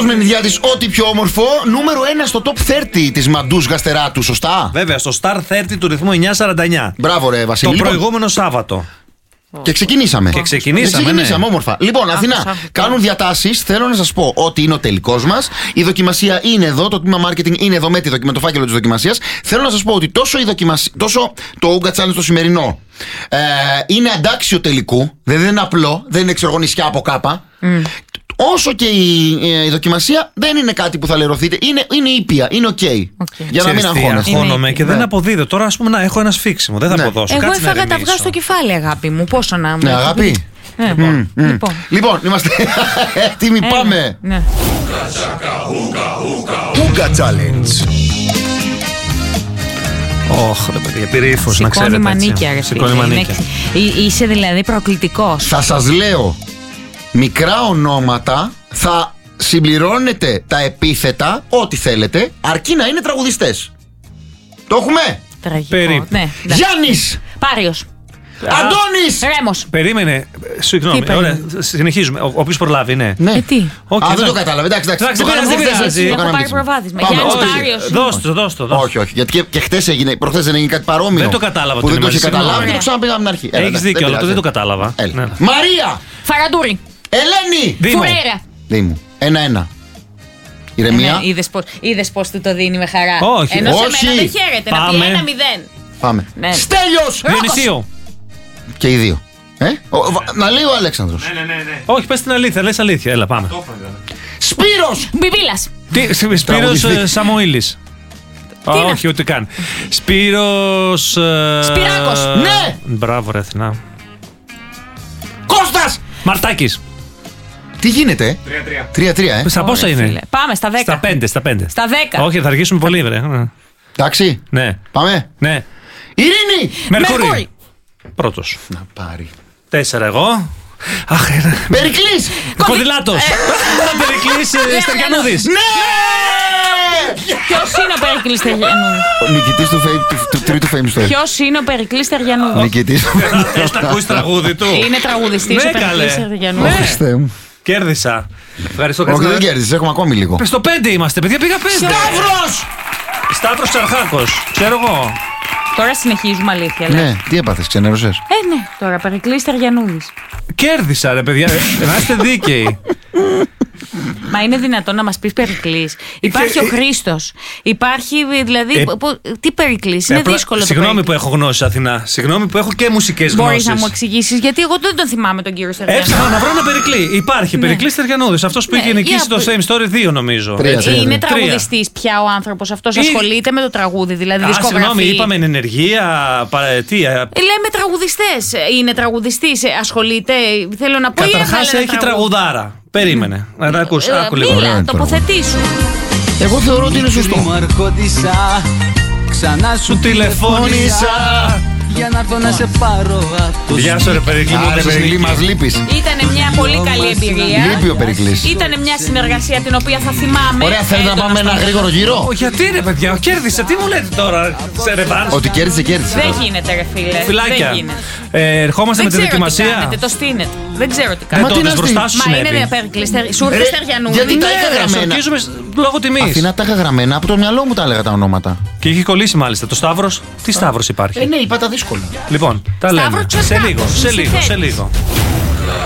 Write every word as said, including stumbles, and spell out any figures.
Σταύρος Μενιδιάτης, ό,τι πιο όμορφο. Νούμερο ένα στο top τριάντα της Μαντούς Γαστεράτου, σωστά. Βέβαια, στο Star τριάντα του ρυθμού εννιακόσια σαράντα εννιά. Μπράβο, ρε Βασίλη. Το Λοιπόν, προηγούμενο Σάββατο. Και ξεκινήσαμε. Και ξεκινήσαμε, Και ξεκινήσαμε ναι. όμορφα. Λοιπόν, Αθηνά, άκουσα. κάνουν διατάσεις. Θέλω να σας πω ότι είναι ο τελικός μας. Η δοκιμασία είναι εδώ. Το τμήμα marketing είναι εδώ με, τη δοκι... με το φάκελο της δοκιμασίας. Θέλω να σας πω ότι τόσο, η δοκιμασ... τόσο το Ooga Challenge το σημερινό ε, είναι αντάξιο τελικού. Δεν είναι απλό. Δεν είναι ξέρω νησιά από κάπα. Mm. Όσο και η, η δοκιμασία δεν είναι κάτι που θα λερωθείτε. Είναι, είναι ήπια, είναι οκ. Okay. Okay. Για να μην αγχώνεστε. Αγχώνομαι και δεν αποδίδω. Τώρα, ας πούμε, να έχω ένα σφίξιμο. Δεν θα ναι. αποδώσω. Εγώ Κάτσε έφαγα τα αυγά στο κεφάλι, αγάπη μου. Πόσο να μου. Ναι, αγάπη. Ε, λοιπόν. Mm, mm. Λοιπόν. λοιπόν, είμαστε έτοιμοι, Ε, πάμε. Ναι. Ooga Challenge. Ωχ, ρε παιδιά, πήρε ύφος, να ξέρετε. Σηκώνει έτσι. μανίκια, ρε Σηκώνει φίλε. μανίκια. Είναι- ε, Είσαι δηλαδή προκλητικός. Θα σας λέω μικρά ονόματα, θα συμπληρώνετε τα επίθετα, ό,τι θέλετε, αρκεί να είναι τραγουδιστές. Το έχουμε? Τραγικό. Περίπου. Ναι, ναι. Γιάννης! Πάριος. Αντώνης! Ρέμος. Περίμενε. Συγγνώμη, Τι ωραία, περίμενε? συνεχίζουμε. Ο οποίο προλάβει, ναι. Ναι. Ε, τι. Οκ, Α, δεν ναι. το κατάλαβε. Εντάξει, εντάξει. Εντάξει, Το δεν κάναμε πειράζει, δεν χθες, πειράζει. το Έχω κάναμε πάρει χθες. προβάδισμα. Πάμε. Γιάννης Όχι. Πάριος. Δώστε το, δώστε το. Όχι, όχι. Γιατί και, και χτες έγινε, προχθές δεν έγινε κάτι παρόμοιο. Δεν το κατάλαβα Που ότι δεν το είναι είχε μαζί. καταλάβει Ωραία. και το ξαναπήγαμε από την αρχή. Έλα, Έχεις ναι, δίκιο, αλλά το πειράζει. δεν το κατάλαβα. Έλα. Ναι. Μαρία! Φαραντούρη. Ελένη! Δήμο. Φουρέρα. Δήμου. Ένα-ένα. Ηρεμία. Ναι, είδες πώς, είδες πώς του το δίνει με χαρά. Όχι. Ενώ σε Όχι. μένα δεν χαίρεται. Να πει Πάμε. ένα μηδέν. Πάμε. Ναι. Στέλιος! Διονυσίου. Και οι δύο. Ε? Ο, ο, να λέει ο Αλέξανδρος. Όχι, πες την αλήθεια, λες αλήθεια. Έλα, πάμε. Σπύρος! Μπιμπίλας. Τι, Σπύρος Τραγουδιστή. ε, Σαμοήλης. είναι Όχι, ούτε καν. Σπύρος. ε, Σπυράκος. Ναι. Μπράβο, ρε Αθηνά. Κώστας! Μαρτάκης. Τι γίνεται? τρία τρία. τρία ε. Στα πόσα Ωραία, είναι? φίλε. Πάμε στα δέκα. Στα πέντε, στα πέντε. Στα δέκα. Όχι, θα αργήσουμε πολύ, βρε. Εντάξει. Ναι, Πάμε. ναι. Ειρήνη! Μερκούρι. Μερκούρι. Πρώτος. Να πάρει. Τέσσερα εγώ. Αχ, ένα. Περικλής! Κονδυλάτος. Περικλής ε, Στεριανούδης. Ναι! Ποιος είναι ο Περικλής Τεργιανούδης? Ο νικητής του, φεϊ- του, του τρίτου Fame Story. Ποιος είναι ο Περικλής Τεργιανούδης? Νικητής. Θες να ακούσεις τραγούδι του? Είναι τραγουδιστής Ναι, ο Περικλής καλέ. Τεργιανούδης. Χριστέ μου. Κέρδισα. Ευχαριστώ, Όχι, Κάτσε δεν να- κέρδισες, έχουμε ακόμη λίγο. Στο πέντε είμαστε, παιδιά, πήγα πέντε. Σταύρος! Σταύρος Τσαρχάκος. Ξέρω εγώ. Τώρα συνεχίζουμε αλήθεια. λες. Ναι, τι έπαθες, ξενέρωσες? Ε, ναι, τώρα Περικλής Τεργιανούδης. Κέρδισα, ρε παιδιά. Ε, Να είστε δίκαιοι. Μα είναι δυνατόν να μας πεις Περικλής? Υπάρχει ο Χρήστος. Υπάρχει δηλαδή. Ε, που- τι Περικλής? Είναι Ε, απλά- δύσκολο το Συγγνώμη Περικλής. που έχω γνώση, Αθηνά. Συγγνώμη που έχω και μουσικές Μπορείς γνώσεις. να μου εξηγήσεις? Γιατί εγώ δεν τον θυμάμαι τον κύριο Στεργιανούδη. Έψαχνα να βρω ένα Περικλή. Υπάρχει. Περικλής Στεριανούδης. Αυτός που Ναι, είχε νικήσει για το πού- Fame Story δύο, νομίζω. Τρία, Έτσι. τρία. Είναι Τρία. τραγουδιστής πια ο άνθρωπος αυτός? Ή- Ασχολείται με το τραγούδι, δηλαδή Α, δισκογραφεί? συγγνώμη, είπαμε ενεργεία. παρα- Τι, ε, Ε, Λέμε τραγουδιστές. Είναι τραγουδιστής, ε, ασχολείται. Θέλω να πω. ή Καταρχάς έβγαλε ένα έχει τραγούδι. τραγουδάρα. Περίμενε. Να τα ακούς. Ε, Άκου λίγο. Ωραία Μίλα, είναι το τοποθετήσου. Εγώ θεωρώ ότι είναι σωστό. Μου αρχόντισα, ξανά σου Σου τηλεφώνησα. για να έρθω να σε πάρω από το Γεια σου, ρε Περικλή. μου Άρε, έδωσες Περικλή, νίκη. μας λείπεις. Ήταν μια πολύ καλή εμπειρία. Λείπει ο Περικλής. Ήταν μια συνεργασία την οποία θα θυμάμαι. Ωραία, θέλετε να έντονα πάμε ένα στο- γρήγορο γύρο? Ω, γιατί ρε παιδιά, κέρδισα. Τι μου λέτε τώρα, σε ρεβάνς. Ότι κέρδισε, κέρδισε. Δεν γίνεται, ρε φίλε. Φυλάκια. Δεν γίνεται. Ε, ερχόμαστε Δεν με τη ξέρω τι δοκιμασία. κάνετε, το στείνετε. Δεν ξέρω τι Ε, κάνετε. Μα τι τότε να μπροστά σου Μα είναι συνέβη. μια Περικλής. Σου ήρθε Ρε, Στεριανούδη. γιατί τα Ναι, είχα ρε, γραμμένα. σορκίζουμε λόγω τιμής. Αθηνά τα είχα γραμμένα, από το μυαλό μου τα έλεγα τα ονόματα. Και είχε κολλήσει μάλιστα. Το Σταύρος. Τι Σταύρος υπάρχει? Ε, ναι, είπα τα δύσκολα. Λοιπόν, τα Σταύρο λέμε. Σε Τσαρχάκος, λίγο, σε λίγο, σε συγχαίρεις. λίγο.